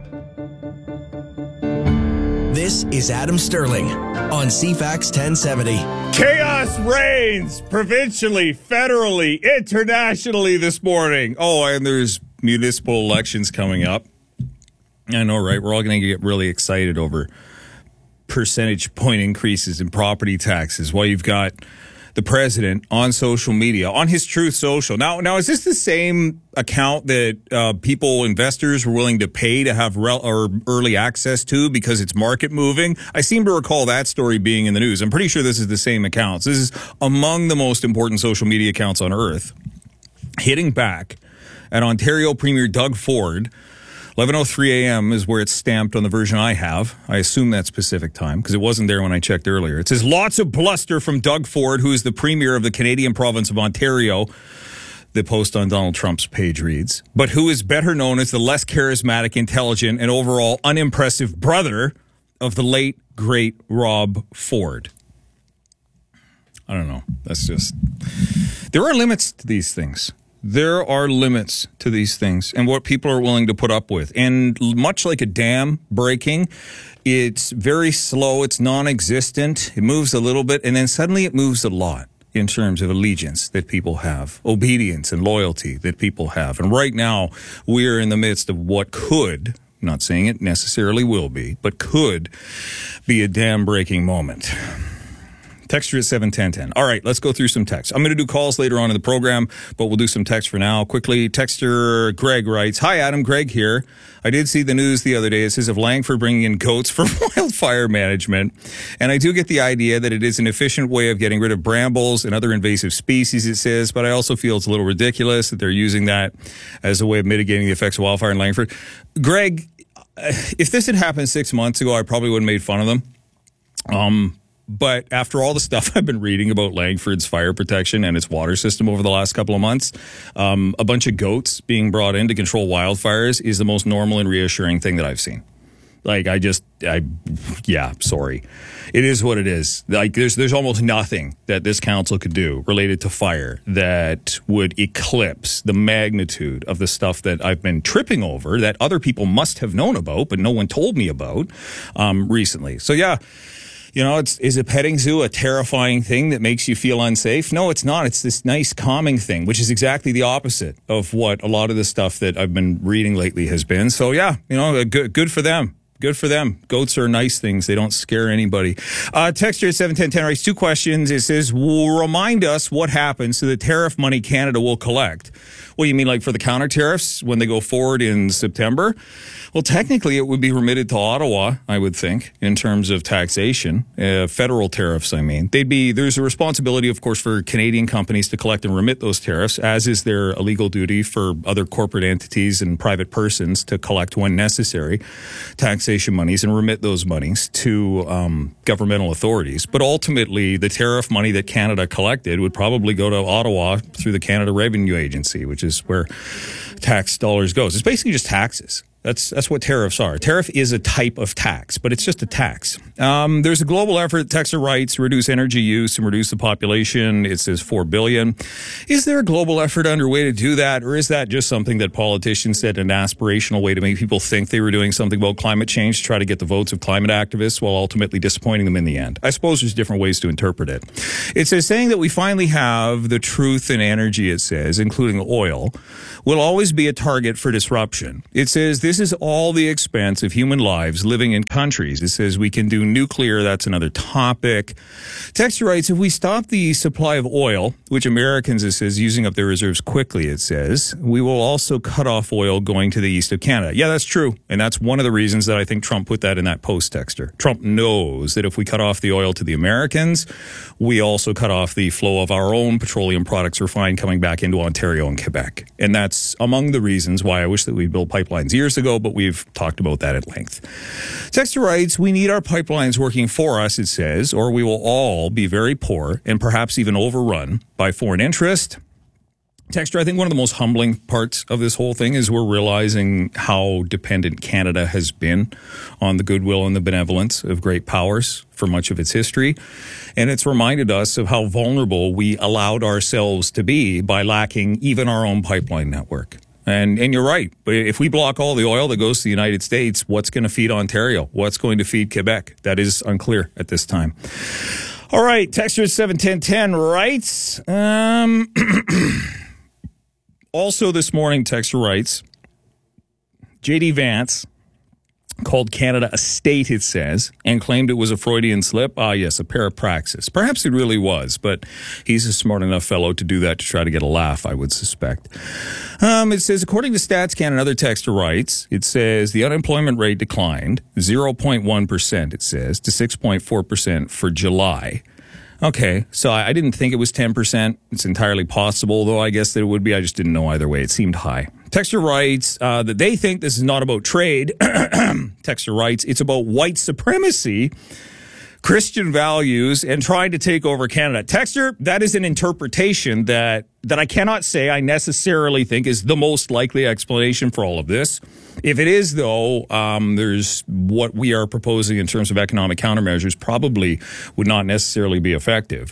This is Adam Sterling on CFAX 1070. Chaos reigns provincially, federally, internationally this morning. Oh, and there's municipal elections coming up. I know, right? We're all going to get really excited over percentage point increases in property taxes while you've got the president on social media, on his Truth Social. Now, is this the same account that investors were willing to pay to have early access to because it's market moving? I seem to recall that story being in the news. I'm pretty sure this is the same accounts. This is among the most important social media accounts on earth. Hitting back at Ontario Premier Doug Ford. 11:03 a.m. is where it's stamped on the version I have. I assume that's Pacific time because it wasn't there when I checked earlier. It says, lots of bluster from Doug Ford, who is the premier of the Canadian province of Ontario. The post on Donald Trump's page reads, but who is better known as the less charismatic, intelligent, and overall unimpressive brother of the late, great Rob Ford. I don't know. That's just... There are limits to these things. There are limits to these things and what people are willing to put up with. And much like a dam breaking, it's very slow. It's non-existent. It moves a little bit, and then suddenly it moves a lot in terms of allegiance that people have, obedience and loyalty that people have. And right now, we're in the midst of what could, I'm not saying it necessarily will be, but could be a dam breaking moment. Texture at 71010. All right, let's go through some text. I'm going to do calls later on in the program, but we'll do some text for now. Quickly, texter Greg writes, hi, Adam, Greg here. I did see the news the other day. It says of Langford bringing in goats for wildfire management. And I do get the idea that it is an efficient way of getting rid of brambles and other invasive species, it says, but I also feel it's a little ridiculous that they're using that as a way of mitigating the effects of wildfire in Langford. Greg, if this had happened 6 months ago, I probably would have made fun of them. But after all the stuff I've been reading about Langford's fire protection and its water system over the last couple of months, a bunch of goats being brought in to control wildfires is the most normal and reassuring thing that I've seen. Sorry. It is what it is. Like, there's almost nothing that this council could do related to fire that would eclipse the magnitude of the stuff that I've been tripping over that other people must have known about, but no one told me about recently. So, yeah. You know, is a petting zoo a terrifying thing that makes you feel unsafe? No, it's not. It's this nice calming thing, which is exactly the opposite of what a lot of the stuff that I've been reading lately has been. So, yeah, good for them. Good for them. Goats are nice things. They don't scare anybody. Texture at 71010 writes 2 questions. It says, remind us what happens to the tariff money Canada will collect. Well, you mean like for the counter tariffs when they go forward in September? Well, technically, it would be remitted to Ottawa, I would think, in terms of taxation, federal tariffs, I mean. There's a responsibility, of course, for Canadian companies to collect and remit those tariffs, as is their illegal duty for other corporate entities and private persons to collect, when necessary, taxation monies and remit those monies to governmental authorities. But ultimately, the tariff money that Canada collected would probably go to Ottawa through the Canada Revenue Agency, which is where tax dollars goes. It's basically just taxes. That's what tariffs are. Tariff is a type of tax, but it's just a tax. There's a global effort, Texter writes, to reduce energy use and reduce the population. It says $4 billion. Is there a global effort underway to do that, or is that just something that politicians said, an aspirational way to make people think they were doing something about climate change to try to get the votes of climate activists while ultimately disappointing them in the end? I suppose there's different ways to interpret it. It says saying that we finally have the truth in energy, it says, including oil, will always be a target for disruption. It says this is all the expense of human lives living in countries. It says we can do nuclear. That's another topic. Texter writes, if we stop the supply of oil, which Americans, it says, using up their reserves quickly, it says, we will also cut off oil going to the east of Canada. Yeah, that's true. And that's one of the reasons that I think Trump put that in that post, Texter. Trump knows that if we cut off the oil to the Americans, we also cut off the flow of our own petroleum products refined coming back into Ontario and Quebec. And that's among the reasons why I wish that we built pipelines years ago, but we've talked about that at length. Texter writes, we need our pipelines working for us, it says, or we will all be very poor and perhaps even overrun by foreign interest. Texter, I think one of the most humbling parts of this whole thing is we're realizing how dependent Canada has been on the goodwill and the benevolence of great powers for much of its history. And it's reminded us of how vulnerable we allowed ourselves to be by lacking even our own pipeline network. And you're right. If we block all the oil that goes to the United States, what's going to feed Ontario? What's going to feed Quebec? That is unclear at this time. All right. Texter 71010 writes, also this morning, Texter writes, J.D. Vance called Canada a state, it says, and claimed it was a Freudian slip. Ah, yes, a parapraxis. Perhaps it really was, but he's a smart enough fellow to do that to try to get a laugh, I would suspect. It says, according to StatsCan, another texter writes, it says the unemployment rate declined 0.1%, it says, to 6.4% for July. Okay, so I didn't think it was 10%. It's entirely possible, though I guess that it would be. I just didn't know either way. It seemed high. Texter writes that they think this is not about trade. Texter writes, it's about white supremacy, Christian values, and trying to take over Canada. Texter, that is an interpretation that I cannot say I necessarily think is the most likely explanation for all of this. If it is, though, there's what we are proposing in terms of economic countermeasures probably would not necessarily be effective.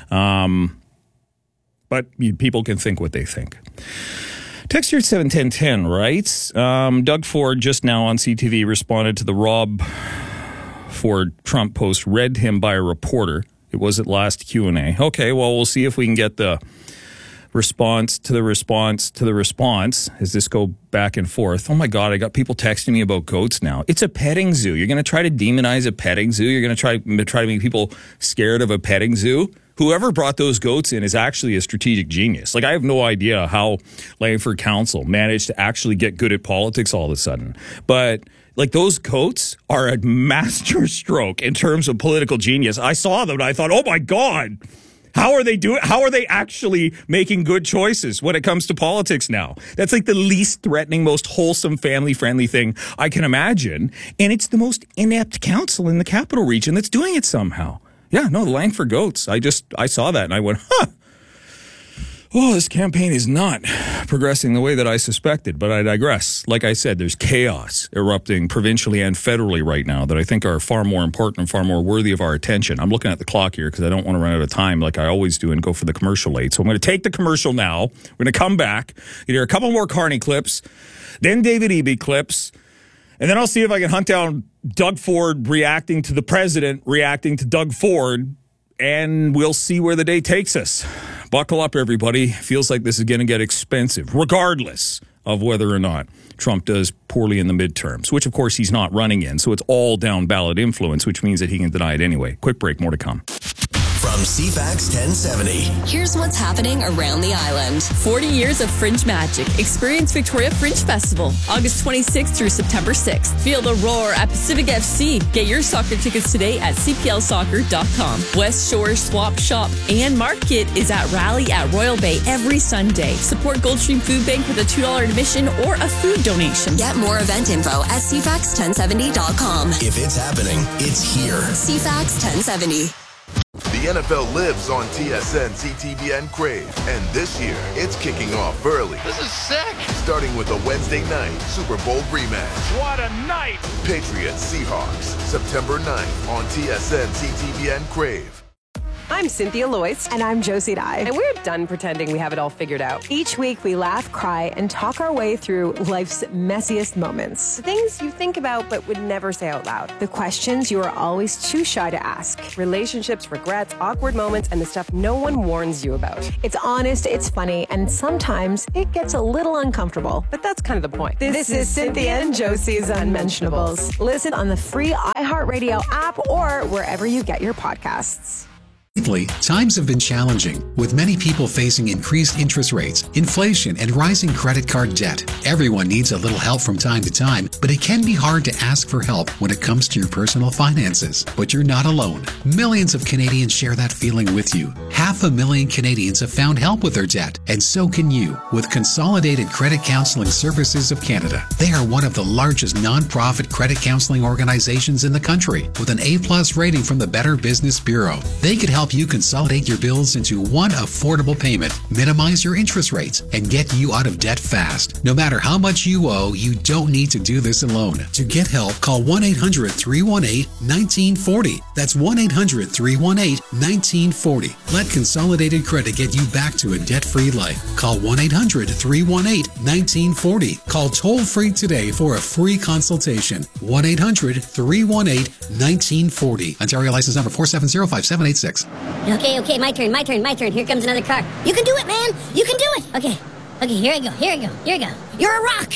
But people can think what they think. Texter 71010 writes, Doug Ford just now on CTV responded to the Rob Ford Trump post read him by a reporter. It was at last Q&A. Okay, well, we'll see if we can get the response to the response to the response as this go back and forth. Oh my God, I got people texting me about goats now. It's a petting zoo. You're going to try to demonize a petting zoo? You're going to try to make people scared of a petting zoo? Whoever brought those goats in is actually a strategic genius. Like, I have no idea how Langford Council managed to actually get good at politics all of a sudden. But like, those goats are a master stroke in terms of political genius. I saw them and I thought, oh my God, how are they doing? How are they actually making good choices when it comes to politics now? That's like the least threatening, most wholesome, family-friendly thing I can imagine. And it's the most inept council in the capital region that's doing it somehow. Yeah, no, the Langford goats. I saw that and I went, oh, this campaign is not progressing the way that I suspected, but I digress. Like I said, there's chaos erupting provincially and federally right now that I think are far more important and far more worthy of our attention. I'm looking at the clock here because I don't want to run out of time like I always do and go for the commercial late. So I'm going to take the commercial now. We're going to come back, hear a couple more Carney clips, then David Eby clips, and then I'll see if I can hunt down Doug Ford reacting to the president, reacting to Doug Ford, and we'll see where the day takes us. Buckle up, everybody. Feels like this is going to get expensive, regardless of whether or not Trump does poorly in the midterms, which, of course, he's not running in. So it's all down ballot influence, which means that he can deny it anyway. Quick break, more to come. From CFAX 1070. Here's what's happening around the island. 40 years of Fringe magic. Experience Victoria Fringe Festival, August 26th through September 6th. Feel the roar at Pacific FC. Get your soccer tickets today at cplsoccer.com. West Shore Swap Shop and Market is at Rally at Royal Bay every Sunday. Support Goldstream Food Bank with a $2 admission or a food donation. Get more event info at cfax1070.com. If it's happening, it's here. CFAX 1070. The The NFL lives on TSN, CTVN, Crave. And this year, it's kicking off early. This is sick. Starting with a Wednesday night Super Bowl rematch. What a night. Patriots Seahawks, September 9th on TSN, CTVN, Crave. I'm Cynthia Loyce. And I'm Josie Dye. And we're done pretending we have it all figured out. Each week, we laugh, cry, and talk our way through life's messiest moments. The things you think about but would never say out loud. The questions you are always too shy to ask. Relationships, regrets, awkward moments, and the stuff no one warns you about. It's honest, it's funny, and sometimes it gets a little uncomfortable. But that's kind of the point. This is Cynthia and Josie's Unmentionables. Listen on the free iHeartRadio app or wherever you get your podcasts. Lately, times have been challenging, with many people facing increased interest rates, inflation, and rising credit card debt. Everyone needs a little help from time to time, but it can be hard to ask for help when it comes to your personal finances. But you're not alone. Millions of Canadians share that feeling with you. 500,000 Canadians have found help with their debt, and so can you with Consolidated Credit Counseling Services of Canada. They are one of the largest non-profit credit counseling organizations in the country, with an A+ rating from the Better Business Bureau. They could help you consolidate your bills into one affordable payment, minimize your interest rates, and get you out of debt fast. No matter how much you owe, you don't need to do this alone. To get help, call 1-800-318-1940. That's 1-800-318-1940. Let Consolidated Credit get you back to a debt-free life. Call 1-800-318-1940. Call toll-free today for a free consultation. 1-800-318-1940. Ontario license number 4705786. Okay, my turn. Here comes another car. You can do it, man. You can do it. Okay, here I go. You're a rock.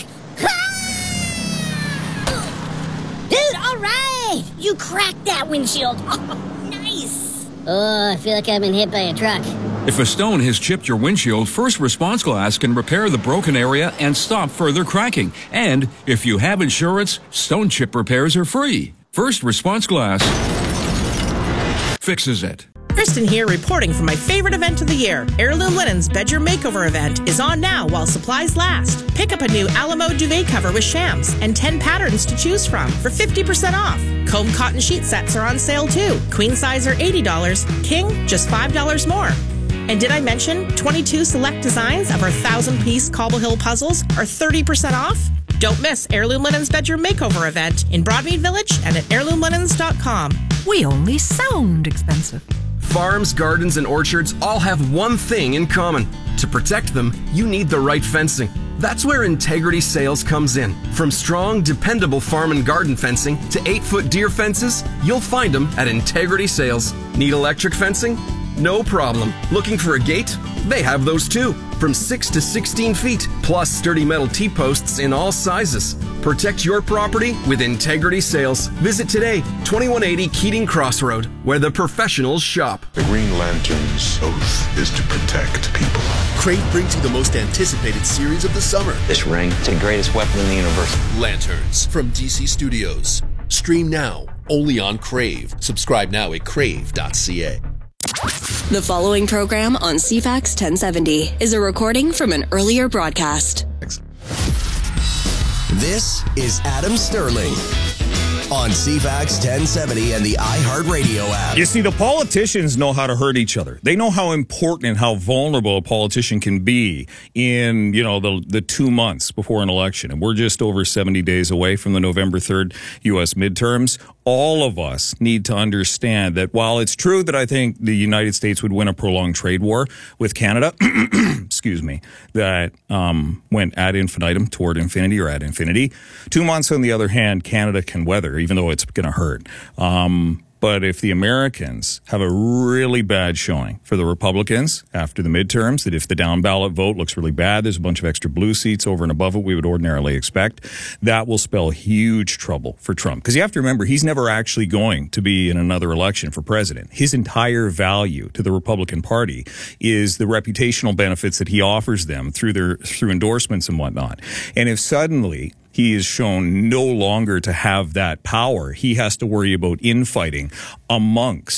Dude, all right. You cracked that windshield. Oh, nice. Oh, I feel like I've been hit by a truck. If a stone has chipped your windshield, First Response Glass can repair the broken area and stop further cracking. And if you have insurance, stone chip repairs are free. First Response Glass fixes it. Kristen here, reporting from my favorite event of the year. Heirloom Linen's Bedroom Makeover event is on now while supplies last. Pick up a new Alamo duvet cover with shams and 10 patterns to choose from for 50% off. Comb cotton sheet sets are on sale too. Queen size are $80, king just $5 more. And did I mention 22 select designs of our 1,000-piece Cobble Hill puzzles are 30% off? Don't miss Heirloom Linen's Bedroom Makeover event in Broadmead Village and at heirloomlinens.com. We only sound expensive. Farms, gardens, and orchards all have one thing in common. To protect them, you need the right fencing. That's where Integrity Sales comes in. From strong, dependable farm and garden fencing to 8-foot deer fences, you'll find them at Integrity Sales. Need electric fencing? No problem. Looking for a gate? They have those too. From 6 to 16 feet, plus sturdy metal T-posts in all sizes. Protect your property with Integrity Sales. Visit today, 2180 Keating Crossroad, where the professionals shop. The Green Lantern's oath is to protect people. Crave brings you the most anticipated series of the summer. This ring, it's the greatest weapon in the universe. Lanterns from DC Studios. Stream now, only on Crave. Subscribe now at crave.ca. The following program on CFAX 1070 is a recording from an earlier broadcast. This is Adam Sterling on CFAX 1070 and the iHeartRadio app. You see, the politicians know how to hurt each other. They know how important and how vulnerable a politician can be in, the 2 months before an election. And we're just over 70 days away from the November 3rd U.S. midterms. All of us need to understand that while it's true that I think the United States would win a prolonged trade war with Canada, excuse me, that went ad infinitum toward infinity or ad infinity. 2 months, on the other hand, Canada can weather, even though it's going to hurt. But if the Americans have a really bad showing for the Republicans after the midterms, that if the down ballot vote looks really bad, there's a bunch of extra blue seats over and above what we would ordinarily expect, that will spell huge trouble for Trump. Because you have to remember, he's never actually going to be in another election for president. His entire value to the Republican Party is the reputational benefits that he offers them through endorsements and whatnot. And if suddenly he is shown no longer to have that power, he has to worry about infighting amongst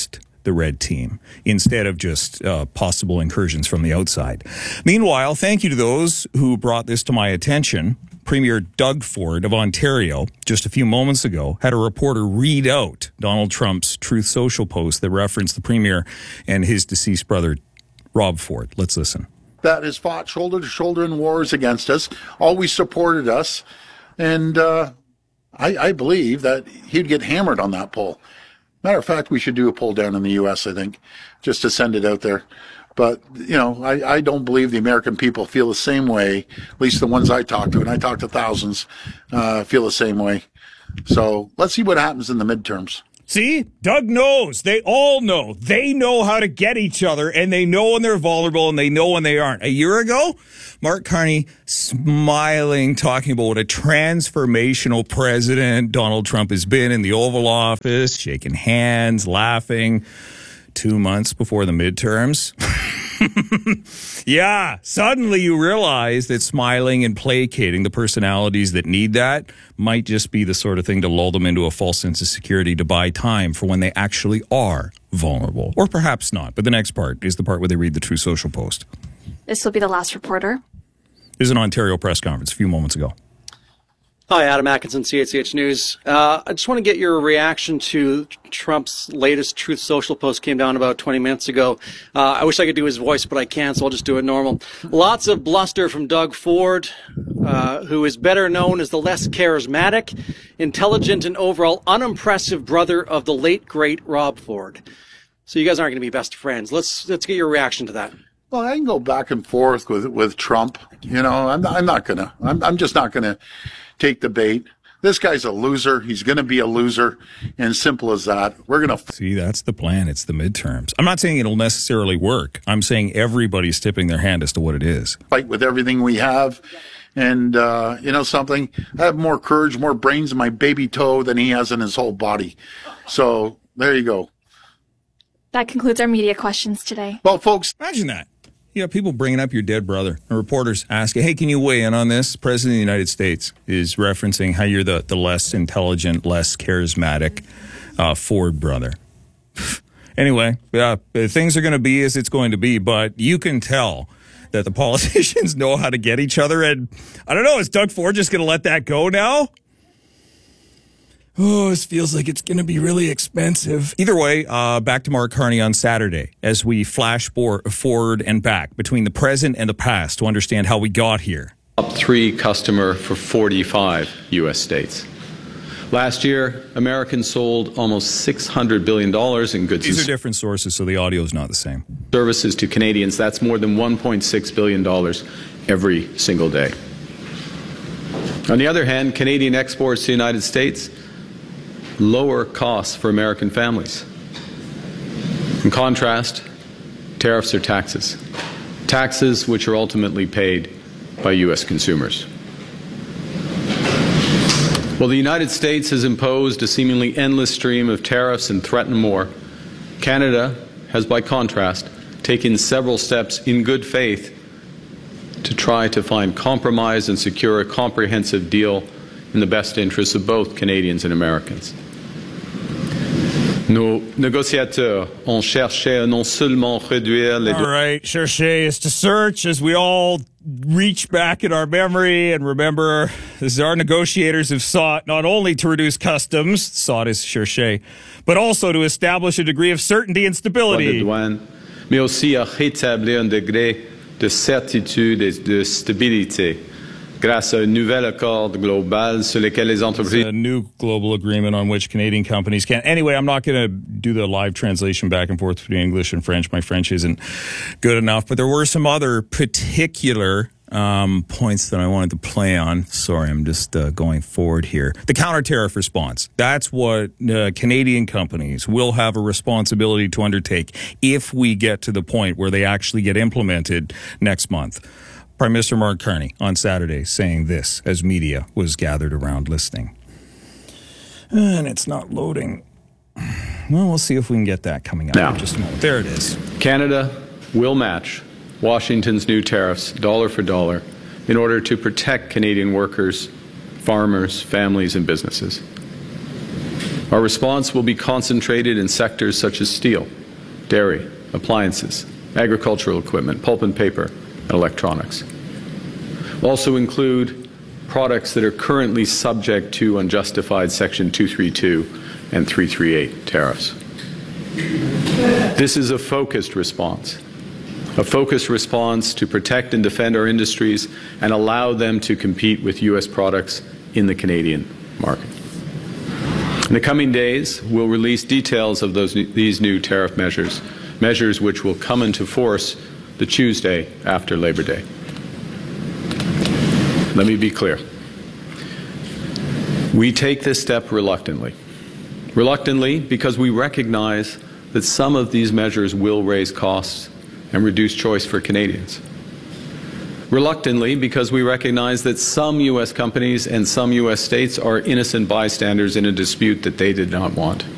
the red team instead of just possible incursions from the outside. Meanwhile, thank you to those who brought this to my attention. Premier Doug Ford of Ontario, just a few moments ago, had a reporter read out Donald Trump's Truth Social post that referenced the Premier and his deceased brother, Rob Ford. Let's listen. That has fought shoulder to shoulder in wars against us, always supported us, and I believe that he'd get hammered on that poll. Matter of fact, we should do a poll down in the U.S., I think, just to send it out there. But, I don't believe the American people feel the same way, at least the ones I talk to, and I talk to thousands, feel the same way. So let's see what happens in the midterms. See, Doug knows. They all know. They know how to get each other, and they know when they're vulnerable, and they know when they aren't. A year ago, Mark Carney smiling, talking about what a transformational president Donald Trump has been in the Oval Office, shaking hands, laughing. 2 months before the midterms. Yeah, suddenly you realize that smiling and placating the personalities that need that might just be the sort of thing to lull them into a false sense of security to buy time for when they actually are vulnerable. Or perhaps not. But the next part is the part where they read the Truth Social post. This will be the last reporter. There's an Ontario press conference a few moments ago. Hi, Adam Atkinson, CHCH News. I just want to get your reaction to Trump's latest Truth Social post. Came down about 20 minutes ago. I wish I could do his voice, but I can't, so I'll just do it normal. Lots of bluster from Doug Ford, who is better known as the less charismatic, intelligent, and overall unimpressive brother of the late, great Rob Ford. So you guys aren't going to be best friends. Let's get your reaction to that. Well, I can go back and forth with Trump. I'm just not going to take the bait. This guy's a loser. He's going to be a loser. And simple as that. We're going to... See, that's the plan. It's the midterms. I'm not saying it'll necessarily work. I'm saying everybody's tipping their hand as to what it is. Fight with everything we have. And, something? I have more courage, more brains in my baby toe than he has in his whole body. So, there you go. That concludes our media questions today. Well, folks... Imagine that. You know, people bringing up your dead brother. And reporters asking, hey, can you weigh in on this? President of the United States is referencing how you're the less intelligent, less charismatic Ford brother. Anyway, things are going to be as it's going to be, but you can tell that the politicians know how to get each other. And I don't know, is Doug Ford just going to let that go now? Oh, this feels like it's going to be really expensive. Either way, back to Mark Carney on Saturday as we flash forward and back between the present and the past to understand how we got here. Top 3 customer for 45 U.S. states. Last year, Americans sold almost $600 billion in goods. These are different sources, so the audio is not the same. Services to Canadians. That's more than $1.6 billion every single day. On the other hand, Canadian exports to the United States lower costs for American families. In contrast, tariffs are taxes. Taxes which are ultimately paid by U.S. consumers. While the United States has imposed a seemingly endless stream of tariffs and threatened more, Canada has, by contrast, taken several steps in good faith to try to find compromise and secure a comprehensive deal in the best interests of both Canadians and Americans. Nos négociateurs ont cherché à non seulement réduire les... All right, chercher is to search as we all reach back in our memory and remember this, our negotiators have sought not only to reduce customs, sought is chercher, but also to establish a degree of certainty and stability. Douane, mais aussi à rétablir un degré de certitude et de stabilité. Grâce à un nouvel accord global sur lequel les entreprises... A new global agreement on which Canadian companies can... Anyway, I'm not going to do the live translation back and forth between English and French. My French isn't good enough. But there were some other particular points that I wanted to play on. Sorry, I'm just going forward here. The counter-tariff response. That's what Canadian companies will have a responsibility to undertake if we get to the point where they actually get implemented next month. Prime Minister Mark Carney on Saturday saying this as media was gathered around listening. And it's not loading. Well, we'll see if we can get that coming up in just a moment. There it is. Canada will match Washington's new tariffs dollar for dollar in order to protect Canadian workers, farmers, families, and businesses. Our response will be concentrated in sectors such as steel, dairy, appliances, agricultural equipment, pulp and paper, and electronics. We'll also include products that are currently subject to unjustified Section 232 and 338 tariffs. This is a focused response to protect and defend our industries and allow them to compete with U.S. products in the Canadian market. In the coming days, we'll release details of these new tariff measures which will come into force the Tuesday after Labor Day. Let me be clear. We take this step reluctantly. Reluctantly because we recognize that some of these measures will raise costs and reduce choice for Canadians. Reluctantly because we recognize that some U.S. companies and some U.S. states are innocent bystanders in a dispute that they did not want.